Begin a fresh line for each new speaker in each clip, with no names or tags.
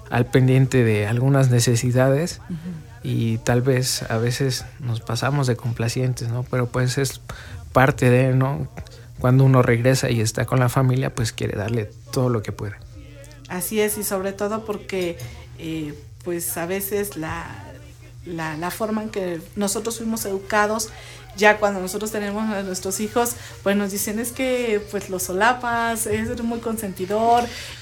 al pendiente de algunas necesidades y tal vez a veces nos pasamos de complacientes, ¿no? Pero pues es parte de, ¿no? Cuando uno regresa y está con la familia, pues quiere darle todo lo que puede.
Así es, y sobre todo porque pues a veces la forma en que nosotros fuimos educados, ya cuando nosotros tenemos a nuestros hijos, pues nos dicen es que pues los solapas, es muy consentidor,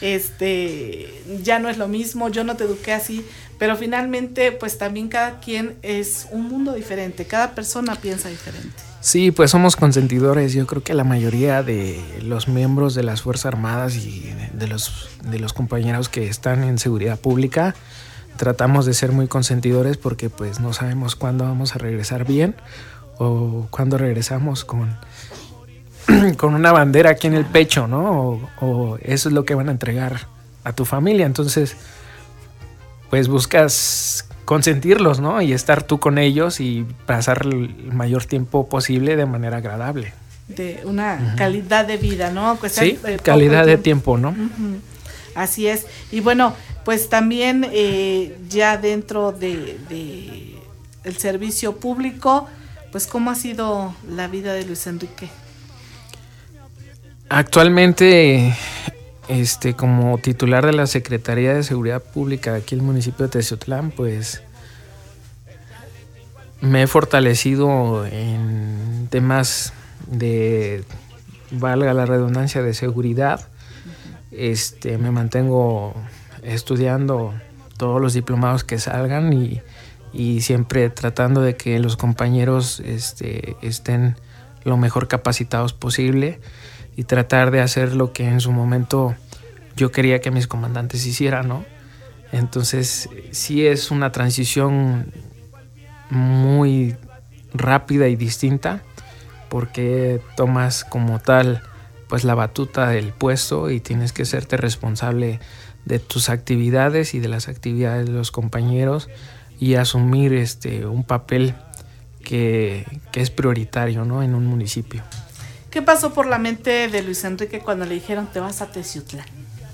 ya no es lo mismo, yo no te eduqué así, pero finalmente pues también cada quien es un mundo diferente, cada persona piensa diferente.
Sí, pues somos consentidores. Yo creo que la mayoría de los miembros de las Fuerzas Armadas y de los compañeros que están en seguridad pública tratamos de ser muy consentidores porque pues no sabemos cuándo vamos a regresar bien o cuándo regresamos con una bandera aquí en el pecho, ¿no? O eso es lo que van a entregar a tu familia. Entonces, pues buscas consentirlos, ¿no? Y estar tú con ellos y pasar el mayor tiempo posible de manera agradable.
De una calidad de vida, ¿no? Pues
sí, calidad de tiempo, ¿no?
Así es. Y bueno, pues también ya dentro de el servicio público, pues ¿cómo ha sido la vida de Luis Enrique?
Actualmente, como titular de la Secretaría de Seguridad Pública aquí en el municipio de Teciutlán, pues me he fortalecido en temas de, valga la redundancia, de seguridad. Me mantengo estudiando todos los diplomados que salgan y siempre tratando de que los compañeros estén lo mejor capacitados posible y tratar de hacer lo que en su momento yo quería que mis comandantes hicieran, ¿no? Entonces sí es una transición muy rápida y distinta porque tomas como tal pues la batuta del puesto y tienes que serte responsable de tus actividades y de las actividades de los compañeros y asumir un papel que es prioritario, ¿no? En un municipio.
¿Qué pasó por la mente de Luis Enrique cuando le dijeron te vas a Teciutlán?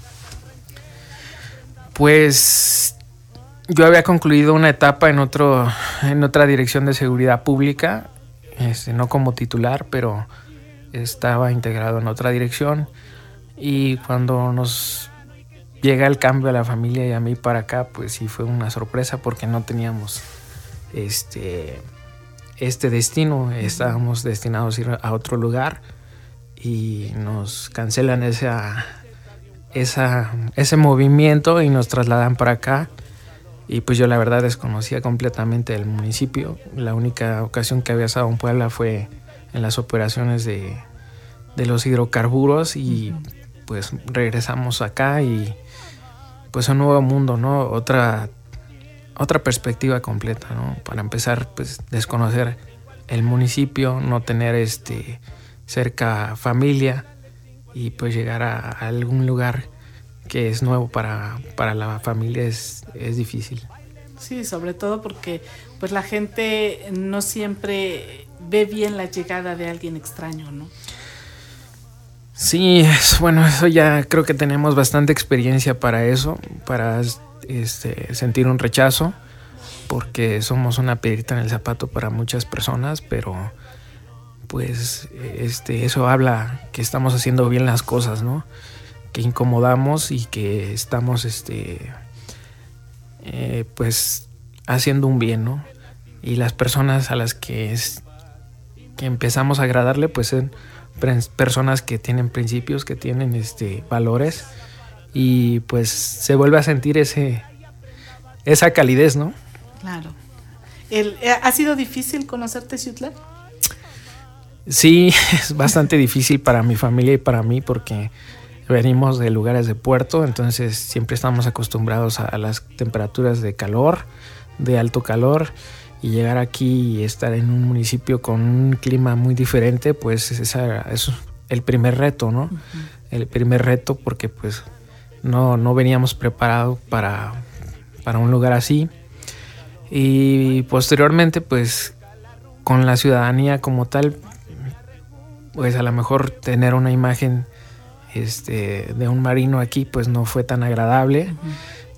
Pues yo había concluido una etapa en otra dirección de seguridad pública, no como titular, pero estaba integrado en otra dirección y cuando nos llega el cambio a la familia y a mí para acá, pues sí fue una sorpresa porque no teníamos este destino, estábamos destinados a ir a otro lugar y nos cancelan ese movimiento y nos trasladan para acá y pues yo la verdad desconocía completamente el municipio. La única ocasión que había estado en Puebla fue en las operaciones de los hidrocarburos y pues regresamos acá y pues un nuevo mundo, ¿no? Otra perspectiva completa, ¿no? Para empezar, pues desconocer el municipio, no tener cerca familia y pues llegar a algún lugar que es nuevo para la familia es difícil.
Sí, sobre todo porque pues la gente no siempre ve bien la llegada de alguien extraño, ¿no?
Sí, bueno, eso ya creo que tenemos bastante experiencia para eso, para sentir un rechazo, porque somos una piedrita en el zapato para muchas personas, pero pues eso habla que estamos haciendo bien las cosas, ¿no? Que incomodamos y que estamos pues haciendo un bien, ¿no? Y las personas a las que empezamos a agradarle, pues son personas que tienen principios, que tienen valores y pues se vuelve a sentir esa calidez, ¿no?
Claro. ¿Ha sido difícil conocer Teciutlán?
Sí, es bastante difícil para mi familia y para mí porque venimos de lugares de puerto, entonces siempre estamos acostumbrados a las temperaturas de calor, de alto calor, y llegar aquí y estar en un municipio con un clima muy diferente, pues es el primer reto, ¿no? Uh-huh. El primer reto porque pues no veníamos preparados para un lugar así. Y posteriormente pues con la ciudadanía como tal, pues a lo mejor tener una imagen de un marino aquí pues no fue tan agradable. Uh-huh.